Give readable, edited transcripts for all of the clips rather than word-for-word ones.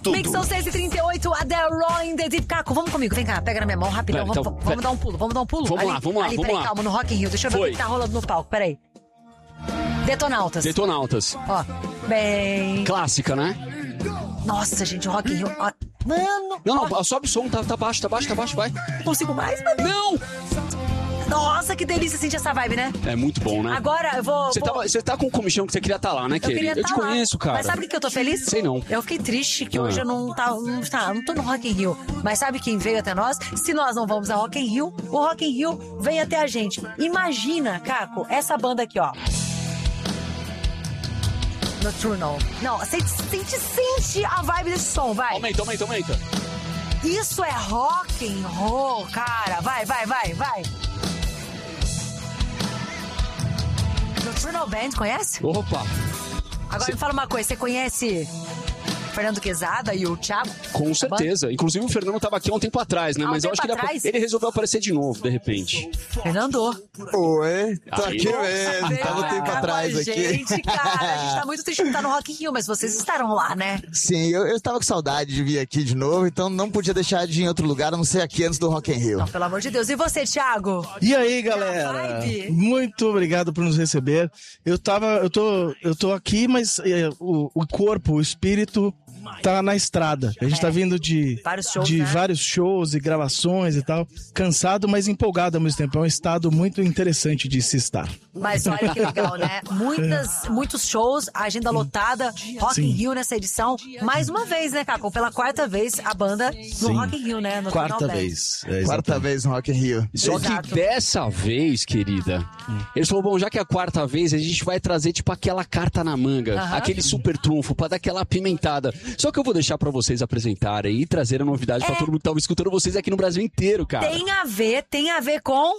Tudo. Mix são 6h38, Adele Rolling the Deep. Caco, vamos comigo, vem cá, pega na minha mão, rapidão. Então, Vamos dar um pulo, vamos dar um pulo. Vamos lá. Peraí, calma, no Rock in Rio. Deixa eu ver o que tá rolando no palco, peraí. Detonautas. Ó, bem... Clássica, né? Nossa, gente, o Rock in Rio... Ó, mano... Não, sobe o som, tá baixo, vai. Não consigo mais, mano. Não! Nossa, que delícia sentir essa vibe, né? É muito bom, né? Agora eu vou... Você tá com o comichão que você queria estar lá, né, querido? Eu te conheço, cara. Mas sabe que eu tô feliz? Sei não. Eu fiquei triste que hoje eu não tô no Rock in Rio. Mas sabe quem veio até nós? Se nós não vamos ao Rock in Rio, o Rock in Rio vem até a gente. Imagina, Caco, essa banda aqui, ó. Nocturnal. Não, sente a vibe desse som, vai. Aumenta. Isso é rock and roll, cara. Vai. Nocturnal Band, conhece? Opa! Agora me fala uma coisa, você conhece Fernando Quezada e o Thiago? Com certeza. Inclusive o Fernando tava aqui há um tempo atrás, né? Mas eu acho que ele resolveu aparecer de novo, de repente. Fernando. Oi, tô aqui mesmo. Tava um tempo atrás aqui. Gente, cara, a gente tá muito triste de estar no Rock in Rio, mas vocês estarão lá, né? Sim, eu estava com saudade de vir aqui de novo, então não podia deixar de ir em outro lugar, a não ser aqui antes do Rock in Rio. Não, pelo amor de Deus. E você, Thiago? E aí, galera? Muito obrigado por nos receber. Eu tô aqui, mas o corpo, o espírito tá na estrada. A gente tá vindo de vários shows e gravações e tal. Cansado, mas empolgado ao mesmo tempo. É um estado muito interessante de se estar. Mas olha que legal, né? Muitos shows, agenda lotada, Rock in Rio nessa edição. Mais uma vez, né, Caco? Pela quarta vez a banda no Rock in Rio, né? No quarta vez. Quarta vez no Rock in Rio. Só que dessa vez, querida, eles falaram, bom, já que é a quarta vez, a gente vai trazer tipo aquela carta na manga, aquele super trunfo pra dar aquela apimentada. Só que eu vou deixar pra vocês apresentarem e trazer a novidade pra todo mundo que tava escutando vocês aqui no Brasil inteiro, cara. Tem a ver com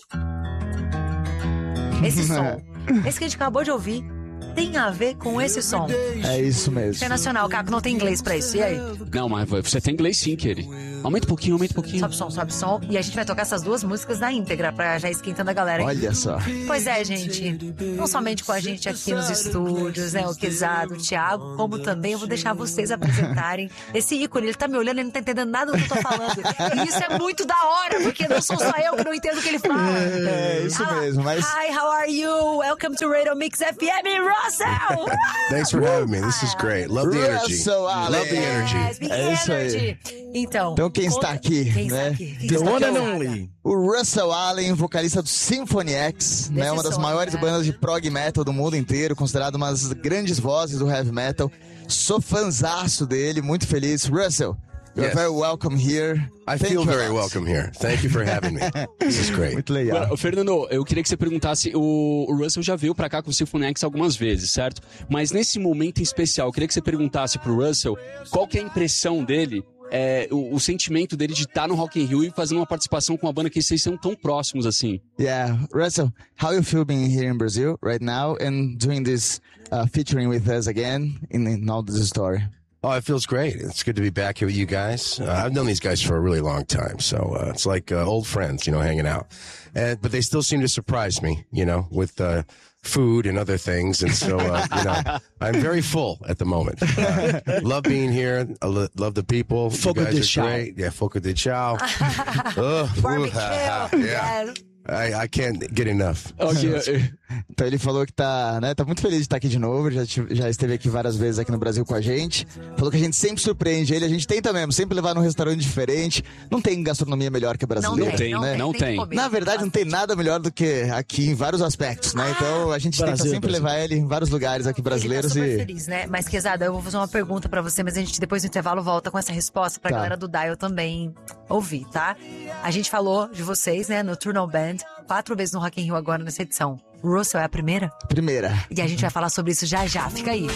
esse som. Esse que a gente acabou de ouvir tem a ver com esse som. É isso mesmo. Internacional, Caco, não tem inglês pra isso. E aí? Não, mas você tem inglês sim, querido. Aumenta um pouquinho. Sobe som. E a gente vai tocar essas duas músicas na íntegra, pra já esquentando a galera, hein? Olha só. Pois é, gente. Não somente com a gente aqui nos estúdios, né? O Quezado, o Thiago, como também eu vou deixar vocês apresentarem esse ícone. Ele tá me olhando, ele não tá entendendo nada do que eu tô falando. E isso é muito da hora, porque não sou só eu que não entendo o que ele fala. É isso mesmo, mas... Hi, how are you? Welcome to Radio Mix FM, Russell! Thanks for having me. This is great. Love the energy. Love the energy. É isso aí. Então quem está aqui, né? The one and only. O Russell Allen, vocalista do Symphony X, né? Uma das maiores bandas de prog metal do mundo inteiro, considerado uma das grandes vozes do heavy metal. Sou fãzaço dele, muito feliz. Russell, you're very welcome here. I feel very welcome here. Thank you for having me. This is great. Muito legal. Agora, Fernando, eu queria que você perguntasse, o Russell já veio pra cá com o Symphony X algumas vezes, certo? Mas nesse momento em especial, eu queria que você perguntasse pro Russell qual que é a impressão dele, o sentimento dele de estar no Rock in Rio e fazendo uma participação com uma banda que vocês são tão próximos assim. Yeah, Russell, how you feel being here in Brazil right now and doing this featuring with us again in all this story? Oh, it feels great. It's good to be back here with you guys. I've known these guys for a really long time, so it's like old friends, hanging out. But they still seem to surprise me, with food and other things, and so I'm very full at the moment. Love being here. I love the people. Fogo de chão. Great. Yeah, fogo de chão. Barbecue. Yeah. I can't get enough. Então ele falou que tá muito feliz de estar aqui de novo, já esteve aqui várias vezes aqui no Brasil com a gente. Falou que a gente sempre surpreende ele, a gente tenta mesmo, sempre levar num restaurante diferente. Não tem gastronomia melhor que a brasileira. Não tem. Na verdade, não tem nada melhor do que aqui em vários aspectos, né? Então a gente tenta sempre levar ele em vários lugares aqui brasileiros. Ele tá super feliz, né? Mas, Quezada, eu vou fazer uma pergunta pra você, mas a gente depois do intervalo volta com essa resposta pra galera do Dial também ouvir, tá? A gente falou de vocês, né, no Nocturnal Band, 4 vezes no Rock in Rio agora nessa edição. Russell é a primeira? Primeira. E a gente vai falar sobre isso já, fica aí.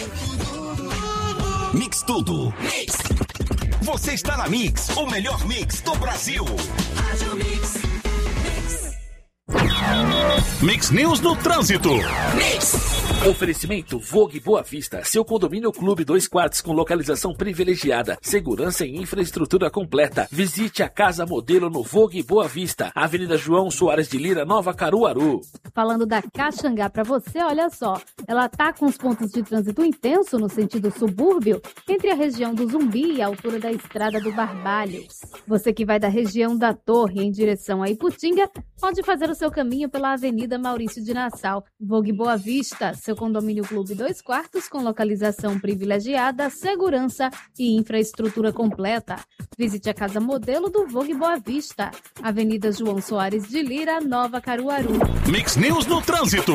Mix Tudo. Mix. Você está na Mix, o melhor mix do Brasil. Rádio Mix. Mix News no trânsito. Mix. Oferecimento Vogue Boa Vista, seu condomínio clube 2 quartos com localização privilegiada, segurança e infraestrutura completa. Visite a casa modelo no Vogue Boa Vista, Avenida João Soares de Lira, Nova Caruaru. Falando da Caxangá pra você, olha só, ela tá com os pontos de trânsito intenso no sentido subúrbio, entre a região do Zumbi e a altura da Estrada do Barbalhos. Você que vai da região da Torre em direção a Iputinga, pode fazer o seu caminho pela Avenida Maurício de Nassau. Vogue Boa Vista, seu condomínio clube 2 quartos com localização privilegiada, segurança e infraestrutura completa. Visite a casa modelo do Vogue Boa Vista, Avenida João Soares de Lira, Nova Caruaru. Mix News no trânsito.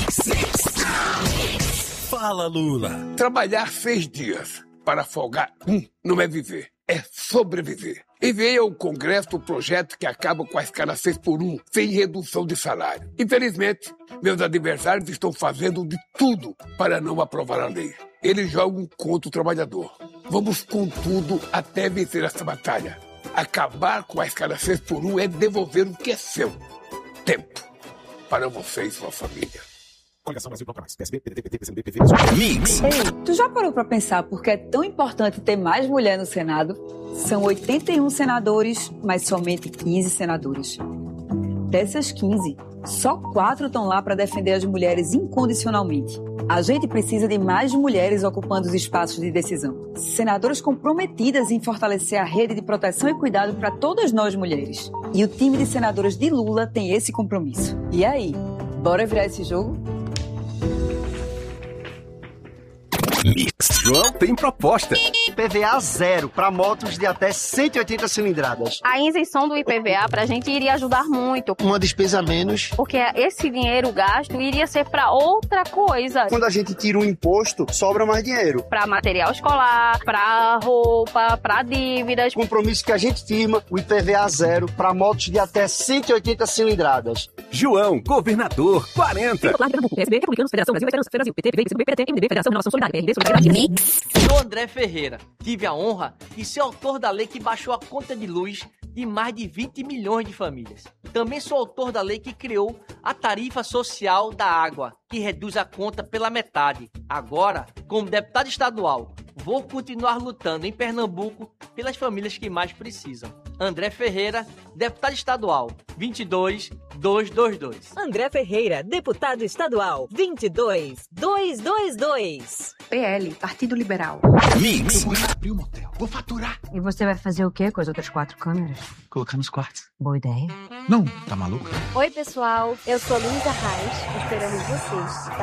Fala, Lula. Trabalhar 6 dias para folgar não é viver, é sobreviver. Enviei ao Congresso o projeto que acaba com a escala 6x1, sem redução de salário. Infelizmente, meus adversários estão fazendo de tudo para não aprovar a lei. Eles jogam contra o trabalhador. Vamos com tudo até vencer essa batalha. Acabar com a escala 6x1 é devolver o que é seu. Tempo para você e sua família. Coligação Brasil Bloco Mais. PSB, PDT, PT, PCB, PV. Mix. Ei, tu já parou pra pensar por que é tão importante ter mais mulher no Senado? São 81 senadores, mas somente 15 senadoras. Dessas 15, só 4 estão lá para defender as mulheres incondicionalmente. A gente precisa de mais mulheres ocupando os espaços de decisão. Senadoras comprometidas em fortalecer a rede de proteção e cuidado para todas nós mulheres. E o time de senadoras de Lula tem esse compromisso. E aí, bora virar esse jogo? Mix. João tem proposta. IPVA 0 para motos de até 180 cilindradas. A isenção do IPVA pra gente iria ajudar muito. Uma despesa a menos. Porque esse dinheiro gasto iria ser pra outra coisa. Quando a gente tira um imposto, sobra mais dinheiro. Pra material escolar, pra roupa, pra dívidas. Compromisso que a gente firma, o IPVA 0 para motos de até 180 cilindradas. João, governador, 40. PSB, Republicanos, Federação Brasil, Veteranos, Federação, PT, PV, PDT, MDB, Federação Renovação Solidária, Mix. Sou André Ferreira. Tive a honra de ser autor da lei que baixou a conta de luz de mais de 20 milhões de famílias. Também sou autor da lei que criou a tarifa social da água, que reduz a conta pela metade. Agora, como deputado estadual, vou continuar lutando em Pernambuco pelas famílias que mais precisam. André Ferreira, deputado estadual, 22222. André Ferreira, deputado estadual, 22222. PL, Partido Liberal. Mix. Eu vou abrir um motel, vou faturar. E você vai fazer o quê com as outras 4 câmeras? Colocar nos quartos. Boa ideia. Não, tá maluco? Oi, pessoal. Eu sou a Luísa Reis. Esperamos vocês.